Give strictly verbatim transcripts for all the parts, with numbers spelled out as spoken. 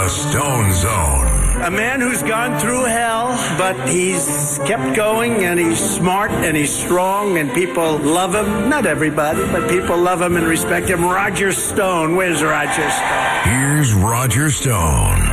The Stone Zone. A man who's gone through hell, but he's kept going, and he's smart, and he's strong, and people love him. Not everybody, but people love him and respect him. Roger Stone. Where's Roger Stone? Here's Roger Stone.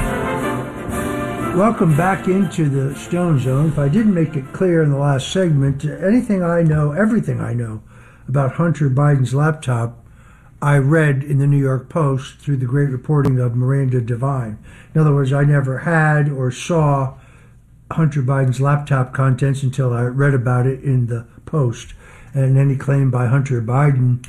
Welcome back into the Stone Zone. If I didn't make it clear in the last segment, anything I know, everything I know about Hunter Biden's laptop, I read in the New York Post through the great reporting of Miranda Devine. In other words, I never had or saw Hunter Biden's laptop contents until I read about it in the Post. And any claim by Hunter Biden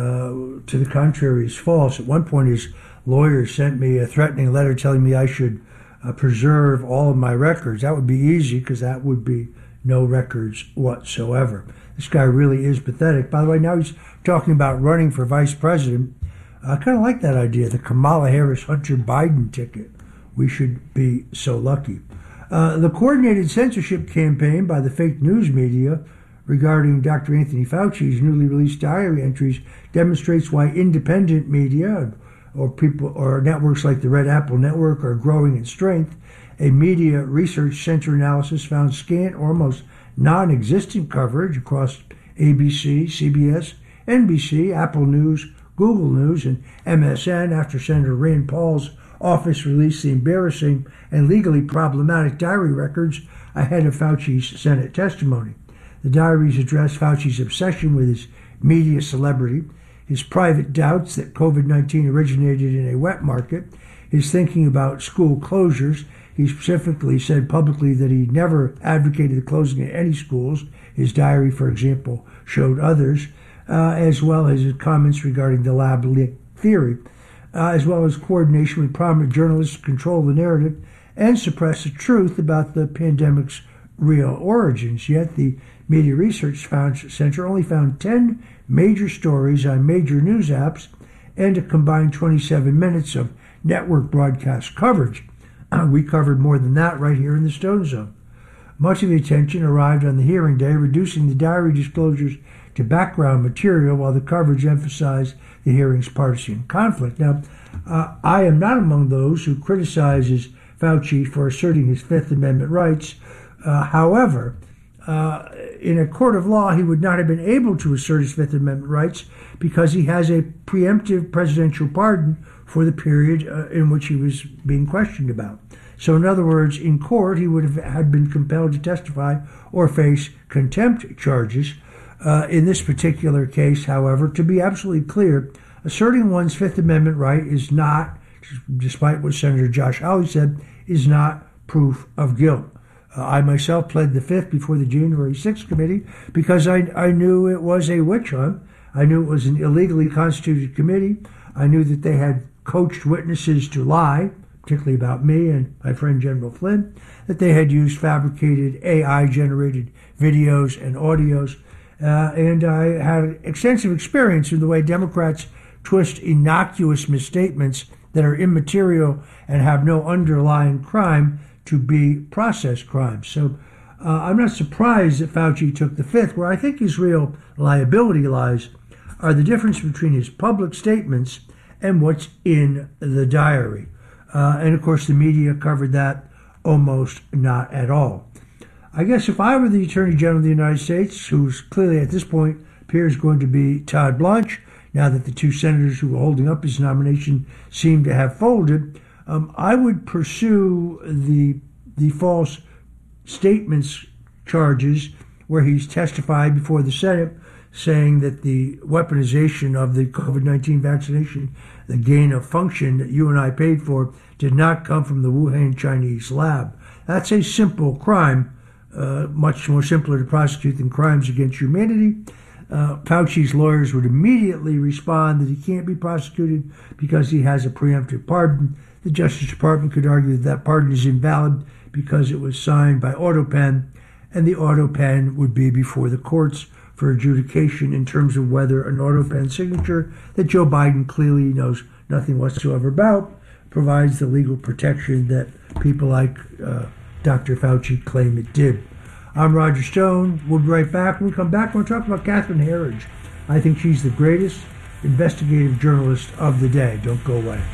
uh, to the contrary is false. At one point, his lawyer sent me a threatening letter telling me I should uh, preserve all of my records. That would be easy because that would be no records whatsoever. This guy really is pathetic. By the way, now he's talking about running for vice president. I kind of like that idea, the Kamala Harris-Hunter Biden ticket. We should be so lucky. Uh, the coordinated censorship campaign by the fake news media regarding Doctor Anthony Fauci's newly released diary entries demonstrates why independent media or people or networks like the Red Apple Network are growing in strength. A media research center analysis found scant or almost non-existent coverage across A B C, C B S, N B C, Apple News, Google News, and M S N after Senator Rand Paul's office released the embarrassing and legally problematic diary records ahead of Fauci's Senate testimony. The diaries address Fauci's obsession with his media celebrity, his private doubts that COVID nineteen originated in a wet market, his thinking about school closures. He specifically said publicly that he never advocated the closing of any schools. His diary, for example, showed others, uh, as well as his comments regarding the lab leak theory, uh, as well as coordination with prominent journalists to control the narrative and suppress the truth about the pandemic's real origins. Yet the Media Research Center only found ten major stories on major news apps and a combined twenty-seven minutes of network broadcast coverage. We covered more than that right here in the Stone Zone. Much of the attention arrived on the hearing day, reducing the diary disclosures to background material while the coverage emphasized the hearing's partisan conflict. Now, uh, I am not among those who criticizes Fauci for asserting his Fifth Amendment rights. Uh, however, uh, in a court of law, he would not have been able to assert his Fifth Amendment rights because he has a preemptive presidential pardon for the period uh, in which he was being questioned about. So in other words, in court, he would have had been compelled to testify or face contempt charges. Uh, in this particular case, however, to be absolutely clear, asserting one's Fifth Amendment right is not, despite what Senator Josh Hawley said, is not proof of guilt. Uh, I myself pled the Fifth before the January sixth committee because I, I knew it was a witch hunt. I knew it was an illegally constituted committee. I knew that they had coached witnesses to lie, particularly about me and my friend General Flynn, that they had used fabricated A I-generated videos and audios, uh, and I had extensive experience in the way Democrats twist innocuous misstatements that are immaterial and have no underlying crime to be process crimes. So uh, I'm not surprised that Fauci took the Fifth. Where I think his real liability lies are the difference between his public statements and what's in the diary. Uh, and of course, the media covered that almost not at all. I guess if I were the Attorney General of the United States, who's clearly at this point appears going to be Todd Blanche, now that the two senators who were holding up his nomination seem to have folded, um, I would pursue the the false statements charges where he's testified before the Senate saying that the weaponization of the COVID nineteen vaccination, the gain of function that you and I paid for, did not come from the Wuhan Chinese lab. That's a simple crime, uh, much more simpler to prosecute than crimes against humanity. Uh, Fauci's lawyers would immediately respond that he can't be prosecuted because he has a preemptive pardon. The Justice Department could argue that that pardon is invalid because it was signed by AutoPen, and the AutoPen would be before the courts for adjudication in terms of whether an AutoPen signature that Joe Biden clearly knows nothing whatsoever about provides the legal protection that people like uh, Doctor Fauci claim it did. I'm Roger Stone. We'll be right back. When we come back, we're going to talk about Catherine Herridge. I think she's the greatest investigative journalist of the day. Don't go away.